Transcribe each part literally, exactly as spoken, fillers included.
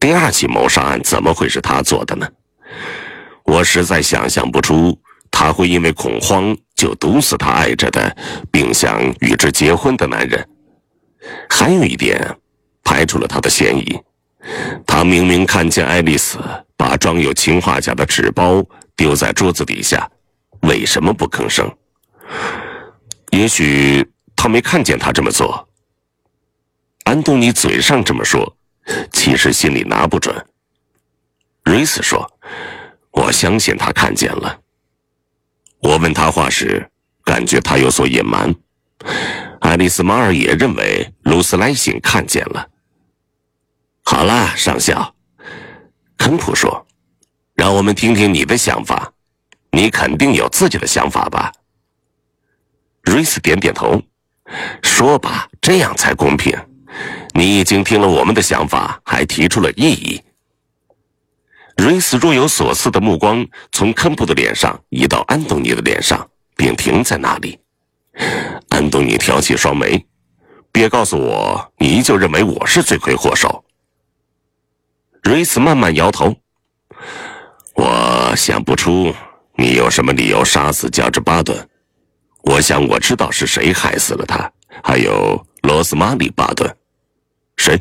第二起谋杀案怎么会是他做的呢？我实在想象不出他会因为恐慌就毒死他爱着的并想与之结婚的男人。还有一点排除了他的嫌疑，他明明看见爱丽丝把装有氰化钾的纸包丢在桌子底下，为什么不吭声？也许他没看见他这么做。安东尼嘴上这么说，其实心里拿不准。瑞斯说，我相信他看见了。我问他话时，感觉他有所隐瞒。爱丽丝马尔也认为卢斯莱辛看见了。好了，上校，肯普说，让我们听听你的想法。你肯定有自己的想法吧？瑞斯点点头，说吧，这样才公平。你已经听了我们的想法，还提出了异议。瑞斯若有所思的目光从肯普的脸上移到安东尼的脸上，并停在那里。安东尼挑起双眉，别告诉我你依旧认为我是罪魁祸首。瑞斯慢慢摇头，我想不出你有什么理由杀死乔治巴顿。我想我知道是谁害死了他，还有罗斯玛丽巴顿。谁？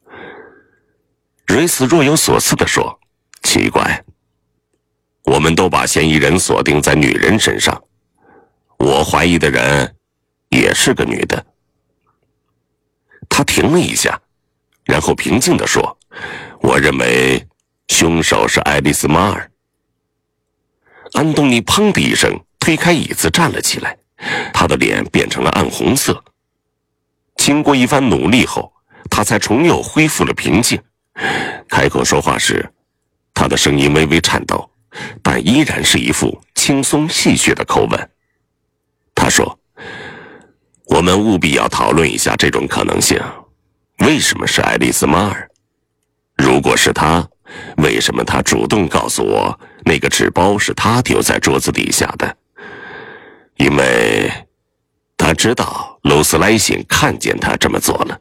瑞斯若有所思地说，奇怪，我们都把嫌疑人锁定在女人身上，我怀疑的人也是个女的。他停了一下，然后平静地说，我认为凶手是爱丽丝马尔。安东尼砰的一声推开椅子站了起来，他的脸变成了暗红色。经过一番努力后，他才重又恢复了平静。开口说话时，他的声音微微颤抖，但依然是一副轻松戏谑的口吻。他说，我们务必要讨论一下这种可能性。为什么是爱丽丝马尔？如果是她，为什么她主动告诉我那个纸包是她丢在桌子底下的？因为她知道卢斯莱辛看见她这么做了。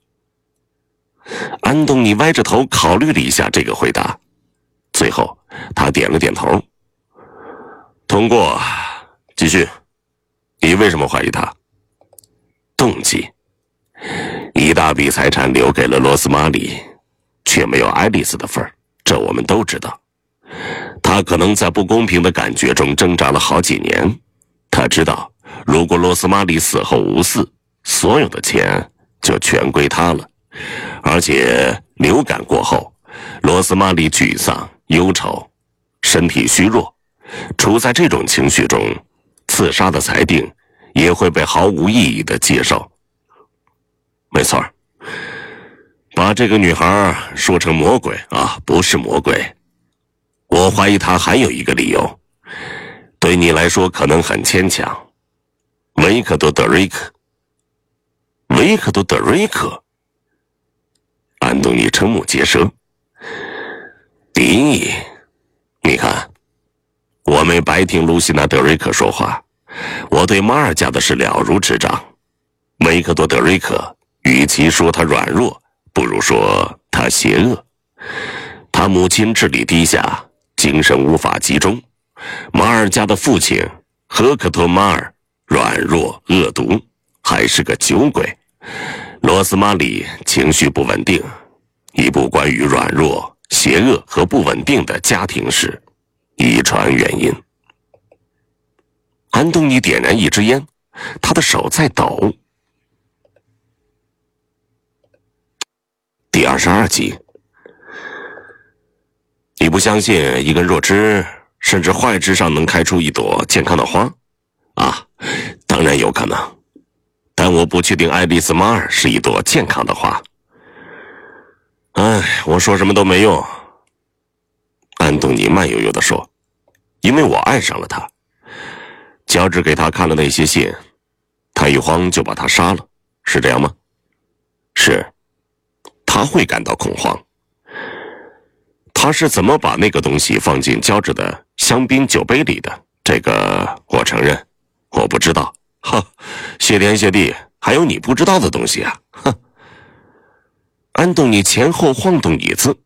安东尼歪着头考虑了一下这个回答，最后他点了点头。通过，继续。你为什么怀疑他？动机。一大笔财产留给了罗斯玛丽，却没有爱丽丝的份儿，这我们都知道。他可能在不公平的感觉中挣扎了好几年。他知道，如果罗斯玛丽死后无嗣，所有的钱就全归他了。而且流感过后，罗斯玛丽沮丧、忧愁，身体虚弱，处在这种情绪中，刺杀的裁定也会被毫无意义的接受。没错，把这个女孩说成魔鬼啊，不是魔鬼。我怀疑她还有一个理由，对你来说可能很牵强。维克多·德瑞克。维克多·德瑞克。安东尼瞠目结舌。第一，你看，我没白听露西娜·德瑞克说话，我对马尔家的事了如指掌。维克多·德瑞克与其说他软弱，不如说他邪恶。他母亲智力低下，精神无法集中。马尔家的父亲赫克托·马尔软弱恶毒，还是个酒鬼。罗斯玛丽情绪不稳定，一部关于软弱、邪恶和不稳定的家庭史，遗传原因。安东尼点燃一支烟，他的手在抖。第二十二集。你不相信一根弱枝甚至坏枝上能开出一朵健康的花？啊，当然有可能。但我不确定爱丽丝马尔是一朵健康的花。哎，我说什么都没用。安东尼慢悠悠地说，因为我爱上了他。乔治给他看了那些信，他一慌就把他杀了，是这样吗？是。他会感到恐慌。他是怎么把那个东西放进乔治的香槟酒杯里的？这个我承认，我不知道。哈，谢天谢地，还有你不知道的东西啊！哼。安东尼前后晃动椅子，